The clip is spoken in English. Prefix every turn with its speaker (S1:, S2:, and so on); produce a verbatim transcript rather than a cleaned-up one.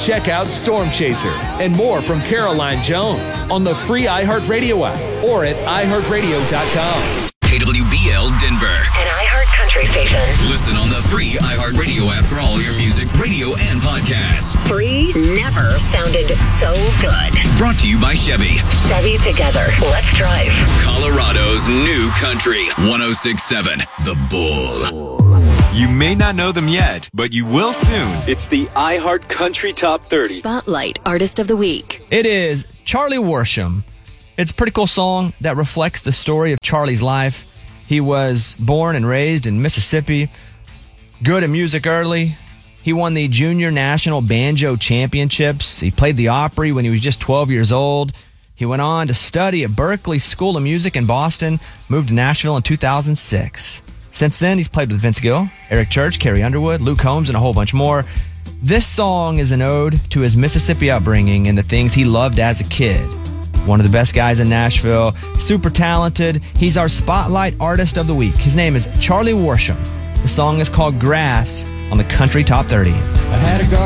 S1: Check out Storm Chaser and more from Caroline Jones on the free iHeartRadio app or at i heart radio dot com.
S2: K W B L Denver,
S3: an iHeart Country station.
S2: Listen on the free iHeartRadio app for all your music, radio, and podcasts.
S3: Free never sounded so good.
S2: Brought to you by Chevy.
S3: Chevy together. Let's drive.
S2: Colorado's new country. one oh six point seven, The Bull. You may not know them yet, but you will soon.
S4: It's the iHeart Country Top thirty.
S5: Spotlight Artist of the Week.
S6: It is Charlie Worsham. It's a pretty cool song that reflects the story of Charlie's life. He was born and raised in Mississippi, good at music early. He won the Junior National Banjo Championships. He played the Opry when he was just twelve years old. He went on to study at Berklee School of Music in Boston, moved to Nashville in two thousand six. Since then, he's played with Vince Gill, Eric Church, Carrie Underwood, Luke Combs, and a whole bunch more. This song is an ode to his Mississippi upbringing and the things he loved as a kid. One of the best guys in Nashville, super talented. He's our Spotlight Artist of the Week. His name is Charlie Worsham. The song is called Grass on the Country Top thirty.
S7: I had a